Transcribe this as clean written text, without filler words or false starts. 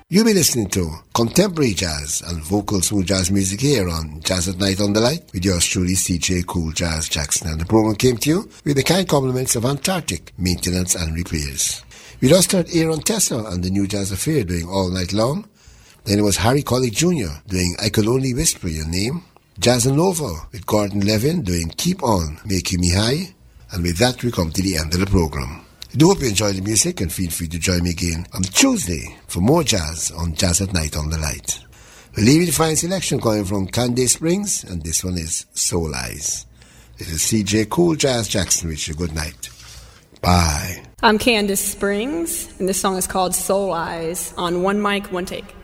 You'll be listening to contemporary jazz and vocal smooth jazz music here on Jazz at Night on the Light with yours truly, CJ Cool Jazz Jackson. And the program came to you with the kind compliments of Antarctic Maintenance and Repairs. We just heard Aaron Tessa and the New Jazz Affair doing All Night Long. Then it was Harry Connick Jr. doing I Could Only Whisper Your Name. Jazz Nova with Gordon Levin doing Keep On Making Me High. And with that we come to the end of the program. I do hope you enjoy the music and feel free to join me again on Tuesday for more jazz on Jazz at Night on the Light. We'll leave you the fine selection coming from Candace Springs, and this one is Soul Eyes. This is CJ Cool Jazz Jackson with you. Good night. Bye. I'm Candace Springs, and this song is called Soul Eyes on One Mic, One Take.